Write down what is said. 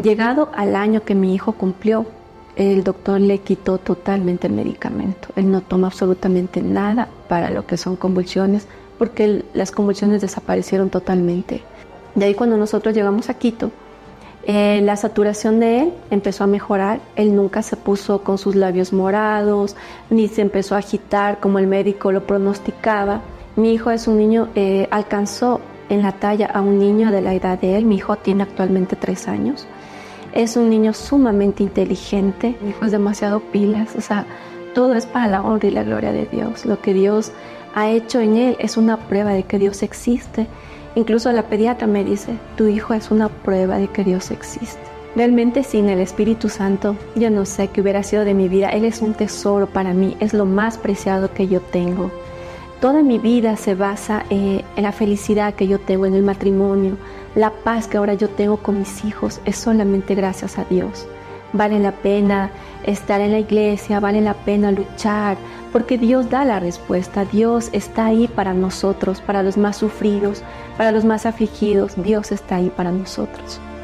Llegado al año que mi hijo cumplió, el doctor le quitó totalmente el medicamento. Él no toma absolutamente nada para lo que son convulsiones, porque las convulsiones desaparecieron totalmente. De ahí cuando nosotros llegamos a Quito, la saturación de él empezó a mejorar. Él nunca se puso con sus labios morados, ni se empezó a agitar como el médico lo pronosticaba. Mi hijo es un niño, alcanzó en la talla a un niño de la edad de él. Mi hijo tiene actualmente 3 años. Es un niño sumamente inteligente. Mi hijo es demasiado pilas, o sea, todo es para la honra y la gloria de Dios. Lo que Dios ha hecho en él es una prueba de que Dios existe. Incluso la pediatra me dice, tu hijo es una prueba de que Dios existe. Realmente sin el Espíritu Santo, yo no sé qué hubiera sido de mi vida. Él es un tesoro para mí, es lo más preciado que yo tengo. Toda mi vida se basa en la felicidad que yo tengo en el matrimonio. La paz que ahora yo tengo con mis hijos es solamente gracias a Dios. Vale la pena estar en la iglesia, vale la pena luchar, porque Dios da la respuesta. Dios está ahí para nosotros, para los más sufridos, para los más afligidos. Dios está ahí para nosotros.